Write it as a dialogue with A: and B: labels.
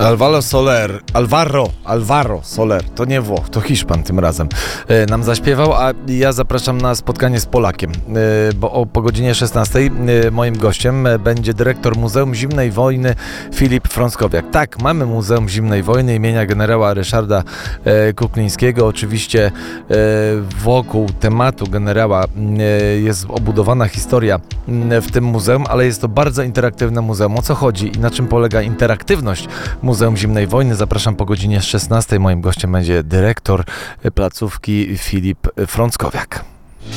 A: Alvaro Soler, to nie Włoch, to Hiszpan tym razem nam zaśpiewał, a ja zapraszam na spotkanie z Polakiem, bo po godzinie 16 moim gościem będzie dyrektor Muzeum Zimnej Wojny Filip Frąckowiak. Tak, mamy Muzeum Zimnej Wojny imienia generała Ryszarda Kuklińskiego. Oczywiście wokół tematu generała jest obudowana historia w tym muzeum, ale jest to bardzo interaktywne muzeum. O co chodzi i na czym polega interaktywność Muzeum Zimnej Wojny? Zapraszam po godzinie 16. Moim gościem będzie dyrektor placówki Filip Frąckowiak.